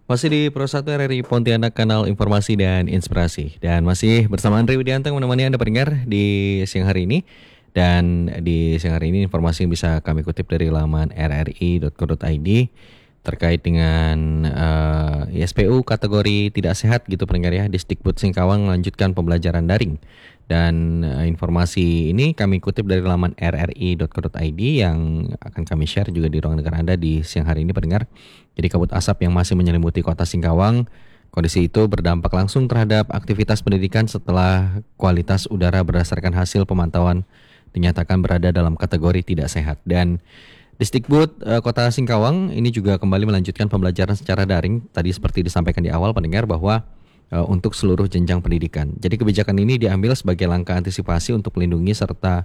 Masih di Pro 1 RRI Pontianak, kanal informasi dan inspirasi. Dan masih bersama Andri Widianto yang menemani Anda pendengar di siang hari ini. Dan di siang hari ini informasi yang bisa kami kutip dari laman rri.co.id terkait dengan ISPU kategori tidak sehat gitu pendengar ya. Disdikbud Singkawang melanjutkan pembelajaran daring. Dan informasi ini kami kutip dari laman rri.co.id yang akan kami share juga di ruang dengar Anda di siang hari ini pendengar. Jadi kabut asap yang masih menyelimuti kota Singkawang, kondisi itu berdampak langsung terhadap aktivitas pendidikan setelah kualitas udara berdasarkan hasil pemantauan dinyatakan berada dalam kategori tidak sehat. Dan Disdikbud Kota Singkawang ini juga kembali melanjutkan pembelajaran secara daring. Tadi seperti disampaikan di awal pendengar bahwa untuk seluruh jenjang pendidikan. Jadi kebijakan ini diambil sebagai langkah antisipasi untuk melindungi serta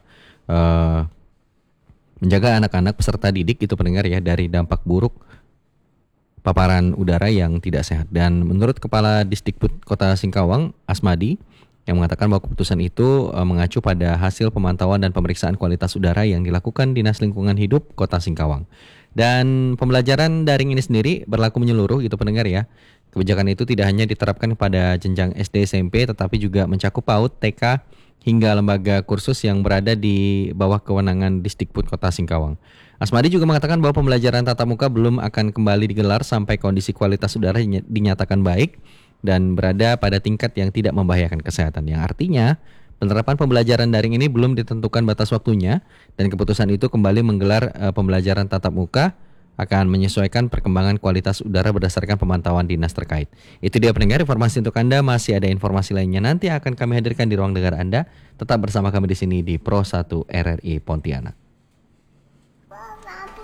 menjaga anak-anak peserta didik itu pendengar ya dari dampak buruk paparan udara yang tidak sehat. Dan menurut Kepala Disdikbud Kota Singkawang, Asmadi, yang mengatakan bahwa keputusan itu mengacu pada hasil pemantauan dan pemeriksaan kualitas udara yang dilakukan Dinas Lingkungan Hidup Kota Singkawang. Dan pembelajaran daring ini sendiri berlaku menyeluruh gitu pendengar ya. Kebijakan itu tidak hanya diterapkan pada jenjang SD SMP tetapi juga mencakup PAUD, TK, hingga lembaga kursus yang berada di bawah kewenangan Disdikbud Kota Singkawang. Asmadi juga mengatakan bahwa pembelajaran tatap muka belum akan kembali digelar sampai kondisi kualitas udara dinyatakan baik dan berada pada tingkat yang tidak membahayakan kesehatan. Yang artinya penerapan pembelajaran daring ini belum ditentukan batas waktunya dan keputusan itu kembali menggelar pembelajaran tatap muka akan menyesuaikan perkembangan kualitas udara berdasarkan pemantauan dinas terkait. Itu dia pendengar informasi untuk Anda. Masih ada informasi lainnya nanti akan kami hadirkan di ruang dengar Anda. Tetap bersama kami di sini di Pro 1 RRI Pontianak.